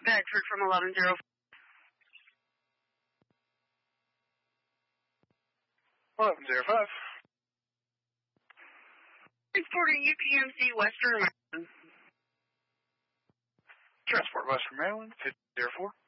Bedford from 1104. 1105. Transporting UPMC Western Maryland. Transport Western Maryland, 5004.